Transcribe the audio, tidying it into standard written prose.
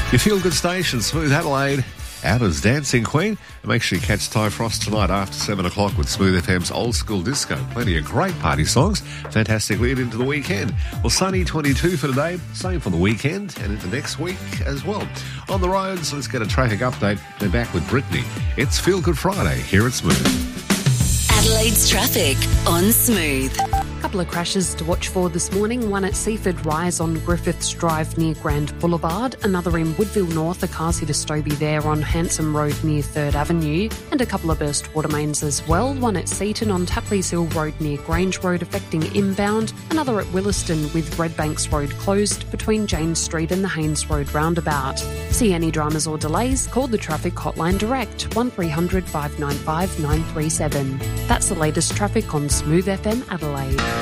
Your feel-good station, Smooth Adelaide, out as Dancing Queen. And make sure you catch Ty Frost tonight after 7 o'clock with Smooth FM's Old School Disco. Plenty of great party songs. Fantastic lead into the weekend. Well, sunny 22 for today. Same for the weekend and into next week as well. On the roads, let's get a traffic update. They're back with Brittany. It's Feel Good Friday here at Smooth. Adelaide's traffic on Smooth. Couple of crashes to watch for this morning. One at Seaford Rise on Griffiths Drive near Grand Boulevard. Another in Woodville North. A car's hit a Stobie there on Hanson Road near 3rd Avenue. And a couple of burst water mains as well. One at Seaton on Tapley's Hill Road near Grange Road affecting inbound. Another at Williston with Redbanks Road closed between James Street and the Haynes Road roundabout. See any dramas or delays? Call the traffic hotline direct 1300 595 937. That's the latest traffic on Smooth FM Adelaide.